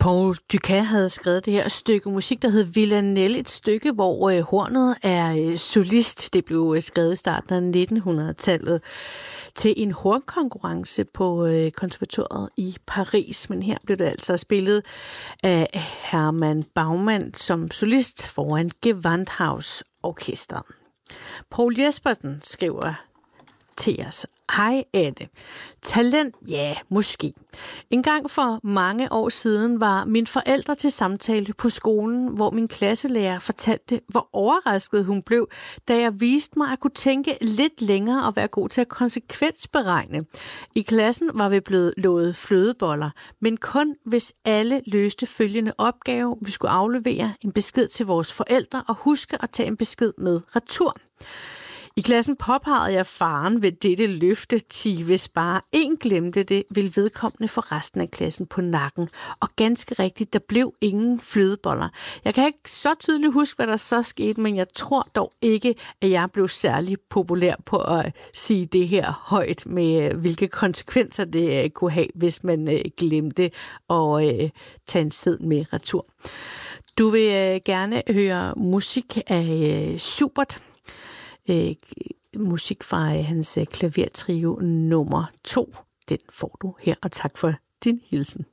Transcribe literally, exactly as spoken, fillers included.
Paul Dukas havde skrevet det her stykke musik, der hed Villanelle, et stykke, hvor øh, hornet er øh, solist. Det blev øh, skrevet i starten af nitten hundrede-tallet til en hornkonkurrence på øh, konservatoriet i Paris. Men her blev det altså spillet af Herman Baumann som solist foran Gewandhaus Orkester. Poul Jespersen skriver til os. Hej Anne. Talent? Ja, måske. En gang for mange år siden var mine forældre til samtale på skolen, hvor min klasselærer fortalte, hvor overrasket hun blev, da jeg viste mig at kunne tænke lidt længere og være god til at konsekvensberegne. I klassen var vi blevet lovet flødeboller, men kun hvis alle løste følgende opgave. Vi skulle aflevere en besked til vores forældre og huske at tage en besked med retur. I klassen påpegede jeg faren ved dette løfte, til hvis bare en glemte det, ville vedkommende få resten af klassen på nakken. Og ganske rigtigt, der blev ingen flødeboller. Jeg kan ikke så tydeligt huske, hvad der så skete, men jeg tror dog ikke, at jeg blev særlig populær på at sige det her højt, med hvilke konsekvenser det kunne have, hvis man glemte at tage en seddel med retur. Du vil gerne høre musik af Schubert. Øh, musik fra hans klavertrio nummer to. Den får du her, og tak for din hilsen.